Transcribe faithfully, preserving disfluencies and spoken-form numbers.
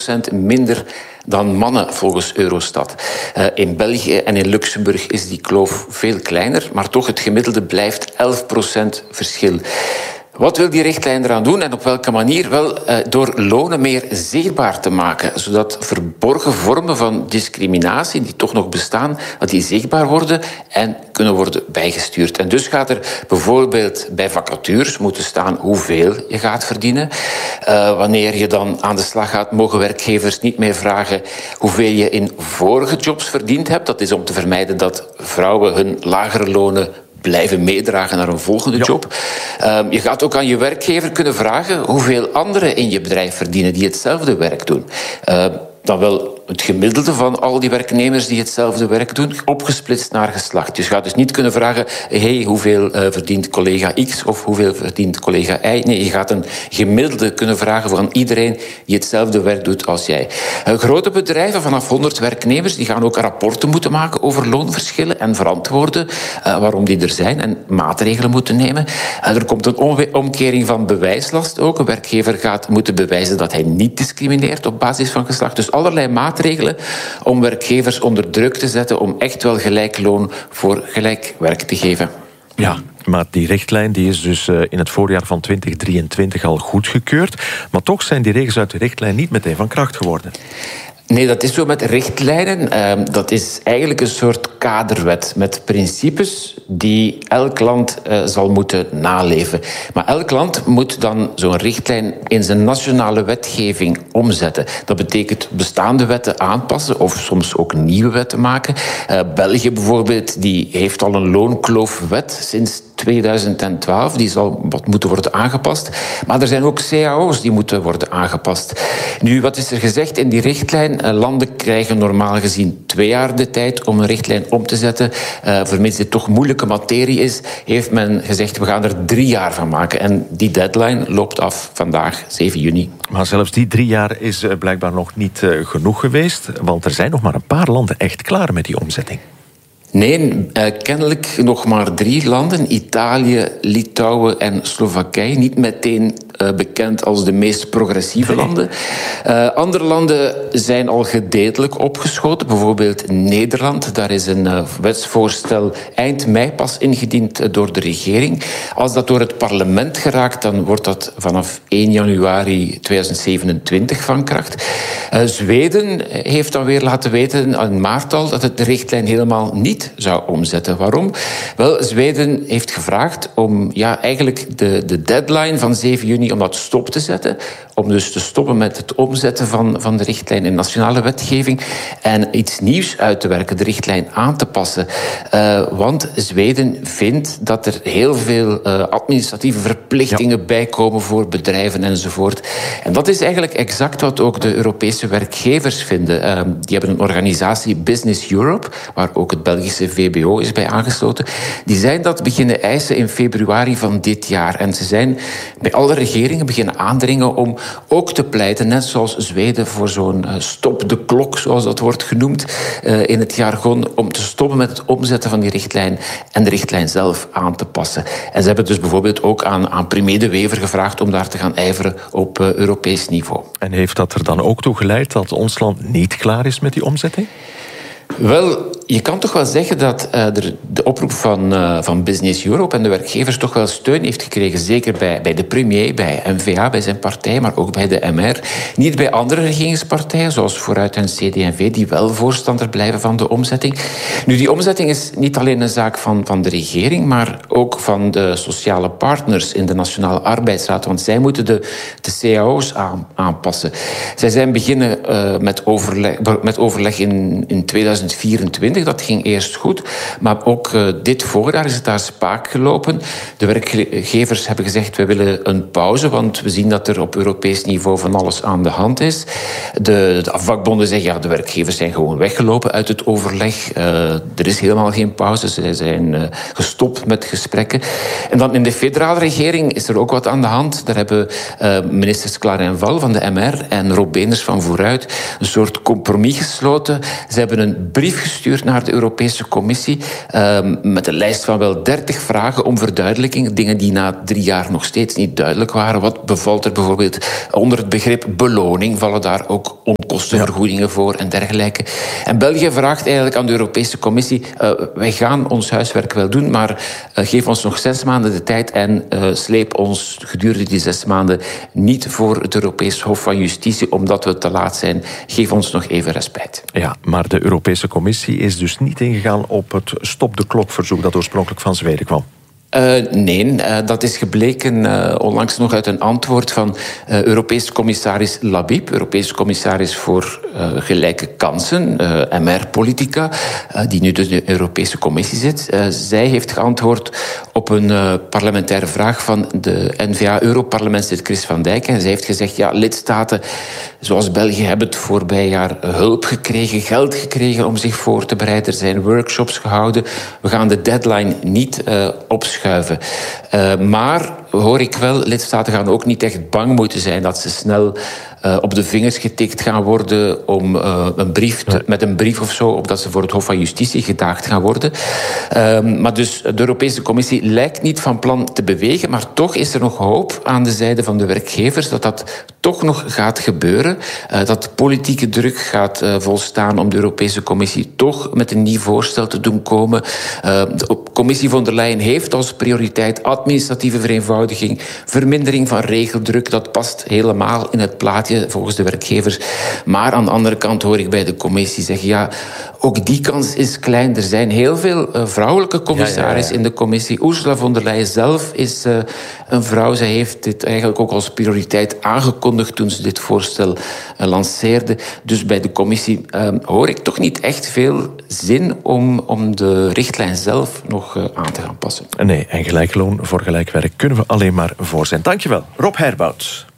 procent minder dan mannen volgens Eurostat. Uh, in België en in Luxemburg is die kloof veel kleiner, maar toch het gemiddelde blijft elf procent verschil. Wat wil die richtlijn eraan doen en op welke manier? Wel, door lonen meer zichtbaar te maken, zodat verborgen vormen van discriminatie die toch nog bestaan, dat die zichtbaar worden en kunnen worden bijgestuurd. En dus gaat er bijvoorbeeld bij vacatures moeten staan hoeveel je gaat verdienen. Uh, wanneer je dan aan de slag gaat, mogen werkgevers niet meer vragen hoeveel je in vorige jobs verdiend hebt. Dat is om te vermijden dat vrouwen hun lagere lonen blijven meedragen naar een volgende ja. job. Uh, je gaat ook aan je werkgever kunnen vragen hoeveel anderen in je bedrijf verdienen die hetzelfde werk doen. Uh, dan wel het gemiddelde van al die werknemers die hetzelfde werk doen, opgesplitst naar geslacht. Dus je gaat dus niet kunnen vragen, hey, hoeveel uh, verdient collega X of hoeveel verdient collega Y? Nee, je gaat een gemiddelde kunnen vragen van iedereen die hetzelfde werk doet als jij. Uh, grote bedrijven vanaf honderd werknemers die gaan ook rapporten moeten maken over loonverschillen en verantwoorden uh, waarom die er zijn en maatregelen moeten nemen. Uh, er komt een omkering van bewijslast ook. Een werkgever gaat moeten bewijzen dat hij niet discrimineert op basis van geslacht. Dus allerlei maatregelen om werkgevers onder druk te zetten om echt wel gelijk loon voor gelijk werk te geven. Ja, maar die richtlijn die is dus in het voorjaar van twintig drieëntwintig al goedgekeurd. Maar toch zijn die regels uit de richtlijn niet meteen van kracht geworden. Nee, dat is zo met richtlijnen. Uh, dat is eigenlijk een soort kaderwet met principes die elk land uh, zal moeten naleven. Maar elk land moet dan zo'n richtlijn in zijn nationale wetgeving omzetten. Dat betekent bestaande wetten aanpassen of soms ook nieuwe wetten maken. Uh, België bijvoorbeeld, die heeft al een loonkloofwet sinds tweeduizend twaalf. Die zal wat moeten worden aangepast. Maar er zijn ook C A O's die moeten worden aangepast. Nu, wat is er gezegd in die richtlijn? Landen krijgen normaal gezien twee jaar de tijd om een richtlijn om te zetten. Uh, vermits dit toch moeilijke materie is, heeft men gezegd, we gaan er drie jaar van maken. En die deadline loopt af vandaag, zeven juni. Maar zelfs die drie jaar is blijkbaar nog niet uh, genoeg geweest, want er zijn nog maar een paar landen echt klaar met die omzetting. Nee, uh, kennelijk nog maar drie landen. Italië, Litouwen en Slowakije. Niet meteen uh, bekend als de meest progressieve nee. landen. Uh, andere landen zijn al gedeeltelijk opgeschoten. Bijvoorbeeld Nederland. Daar is een uh, wetsvoorstel eind mei pas ingediend uh, door de regering. Als dat door het parlement geraakt, dan wordt dat vanaf één januari tweeduizend zevenentwintig van kracht. Uh, Zweden heeft dan weer laten weten in maart al dat het de richtlijn helemaal niet zou omzetten. Waarom? Wel, Zweden heeft gevraagd om ja, eigenlijk de, de deadline van zeven juni om dat stop te zetten. Om dus te stoppen met het omzetten van, van de richtlijn in nationale wetgeving en iets nieuws uit te werken, de richtlijn aan te passen. Uh, want Zweden vindt dat er heel veel uh, administratieve verplichtingen ja. bijkomen voor bedrijven enzovoort. En dat is eigenlijk exact wat ook de Europese werkgevers vinden. Uh, die hebben een organisatie, Business Europe, waar ook het Belgische V B O is bij aangesloten. Die zijn dat beginnen eisen in februari van dit jaar. En ze zijn bij alle regeringen beginnen aandringen om ook te pleiten, net zoals Zweden, voor zo'n uh, stop de klok, zoals dat wordt genoemd uh, in het jargon, om te stoppen met het omzetten van die richtlijn en de richtlijn zelf aan te passen. En ze hebben dus bijvoorbeeld ook aan, aan Premier De Wever gevraagd om daar te gaan ijveren op uh, Europees niveau. En heeft dat er dan ook toe geleid dat ons land niet klaar is met die omzetting? Wel, je kan toch wel zeggen dat uh, er de oproep van, uh, van Business Europe en de werkgevers toch wel steun heeft gekregen. Zeker bij, bij de premier, bij N V A, bij zijn partij, maar ook bij de M R. Niet bij andere regeringspartijen, zoals Vooruit en C D en V, die wel voorstander blijven van de omzetting. Nu, die omzetting is niet alleen een zaak van, van de regering, maar ook van de sociale partners in de Nationale Arbeidsraad, want zij moeten de, de C A O's aan, aanpassen. Zij zijn beginnen uh, met overleg, met overleg in, in tweeduizend vierentwintig. Dat ging eerst goed. Maar ook uh, dit voorjaar is het daar spaak gelopen. De werkgevers hebben gezegd, we willen een pauze, want we zien dat er op Europees niveau van alles aan de hand is. De, de vakbonden zeggen, ja, de werkgevers zijn gewoon weggelopen uit het overleg. Uh, er is helemaal geen pauze. Ze zijn uh, gestopt met gesprekken. En dan in de federale regering is er ook wat aan de hand. Daar hebben uh, ministers Klaar en Val van de M R en Rob Beenders van Vooruit een soort compromis gesloten. Ze hebben een brief gestuurd naar de Europese Commissie uh, met een lijst van wel dertig vragen om verduidelijking. Dingen die na drie jaar nog steeds niet duidelijk waren. Wat bevalt er bijvoorbeeld onder het begrip beloning? Vallen daar ook onkostenvergoedingen voor en dergelijke? En België vraagt eigenlijk aan de Europese Commissie, uh, wij gaan ons huiswerk wel doen, maar uh, geef ons nog zes maanden de tijd en uh, sleep ons gedurende die zes maanden niet voor het Europees Hof van Justitie omdat we te laat zijn. Geef ons nog even respijt. Ja, maar de Europese Commissie is dus niet ingegaan op het stop-de-klok-verzoek dat oorspronkelijk van Zweden kwam. Uh, nee, uh, dat is gebleken uh, onlangs nog uit een antwoord van uh, Europese commissaris Labib, Europese commissaris voor uh, gelijke kansen, uh, M R-politica, uh, die nu dus in de Europese Commissie zit. Uh, zij heeft geantwoord op een uh, parlementaire vraag van de N V A-Europarlementslid Chris van Dijk. En zij heeft gezegd, ja, lidstaten zoals België hebben het voorbije jaar hulp gekregen, geld gekregen om zich voor te bereiden. Er zijn workshops gehouden. We gaan de deadline niet uh, opschuiven. Uh, maar, hoor ik wel, lidstaten gaan ook niet echt bang moeten zijn dat ze snel uh, op de vingers getikt gaan worden om uh, een brief te, met een brief of zo, opdat ze voor het Hof van Justitie gedaagd gaan worden. Uh, maar dus de Europese Commissie lijkt niet van plan te bewegen, maar toch is er nog hoop aan de zijde van de werkgevers dat dat toch nog gaat gebeuren. Uh, dat politieke druk gaat uh, volstaan om de Europese Commissie toch met een nieuw voorstel te doen komen. Uh, de Commissie von der Leyen heeft als prioriteit administratieve vereenvoudiging, vermindering van regeldruk. Dat past helemaal in het plaatje volgens de werkgevers. Maar aan de andere kant hoor ik bij de Commissie zeggen, ja, ook die kans is klein. Er zijn heel veel uh, vrouwelijke commissarissen ja, ja, ja. in de Commissie. Ursula von der Leyen zelf is uh, een vrouw. Zij heeft dit eigenlijk ook als prioriteit aangekondigd toen ze dit voorstel uh, lanceerde. Dus bij de Commissie uh, hoor ik toch niet echt veel zin om, om de richtlijn zelf nog uh, aan te gaan passen. Nee, en gelijk loon voor gelijk werk kunnen we alleen maar voor zijn. Dankjewel, Rob Herbout.